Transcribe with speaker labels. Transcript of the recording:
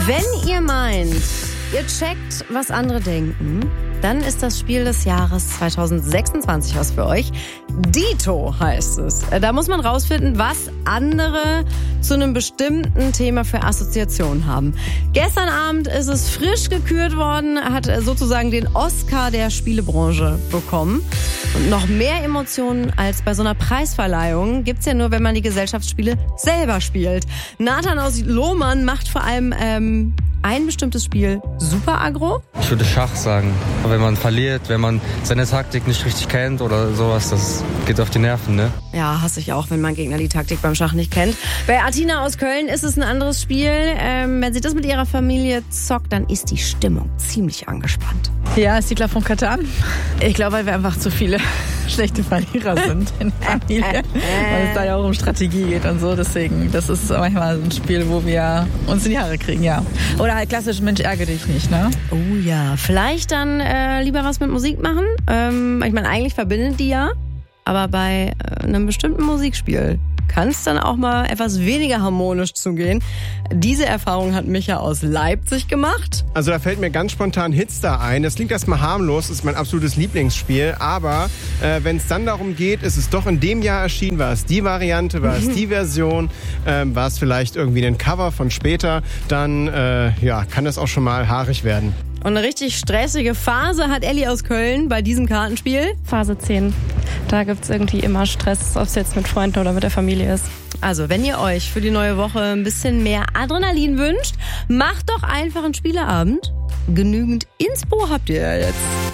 Speaker 1: Wenn ihr meint, ihr checkt, was andere denken, dann ist das Spiel des Jahres 2026 was für euch. Dito heißt es. Da muss man rausfinden, was andere zu einem bestimmten Thema für Assoziationen haben. Gestern Abend ist es frisch gekürt worden, hat sozusagen den Oscar der Spielebranche bekommen. Und noch mehr Emotionen als bei so einer Preisverleihung gibt's ja nur, wenn man die Gesellschaftsspiele selber spielt. Nathan aus Lohmann macht vor allem ein bestimmtes Spiel super aggro.
Speaker 2: Ich würde Schach sagen. Wenn man verliert, wenn man seine Taktik nicht richtig kennt oder sowas, das geht auf die Nerven, ne?
Speaker 1: Ja, hasse ich auch, wenn mein Gegner die Taktik beim Schach nicht kennt. Bei Atina aus Köln ist es ein anderes Spiel. Wenn sie das mit ihrer Familie zockt, dann ist die Stimmung ziemlich angespannt.
Speaker 3: Ja, Siedler von Catan. Ich glaube, weil wir einfach zu viele schlechte Verlierer sind in der Familie. Weil es da ja auch um Strategie geht und so. Deswegen, das ist manchmal ein Spiel, wo wir uns in die Haare kriegen, ja. Oder halt klassisch, Mensch, ärgere dich nicht, ne?
Speaker 1: Oh ja, vielleicht dann lieber was mit Musik machen. Ich meine, eigentlich verbindet die ja. Aber bei einem bestimmten Musikspiel kann es dann auch mal etwas weniger harmonisch zugehen. Diese Erfahrung hat Micha aus Leipzig gemacht.
Speaker 4: Also da fällt mir ganz spontan Hitstar ein. Das klingt erstmal harmlos, ist mein absolutes Lieblingsspiel. Aber wenn es dann darum geht, ist es doch in dem Jahr erschienen, war es die Variante, war es die Version, war es vielleicht irgendwie ein Cover von später, dann kann das auch schon mal haarig werden.
Speaker 1: Und eine richtig stressige Phase hat Elli aus Köln bei diesem Kartenspiel.
Speaker 5: Phase 10. Da gibt's irgendwie immer Stress, ob es jetzt mit Freunden oder mit der Familie ist.
Speaker 1: Also, wenn ihr euch für die neue Woche ein bisschen mehr Adrenalin wünscht, macht doch einfach einen Spieleabend. Genügend Inspo habt ihr ja jetzt.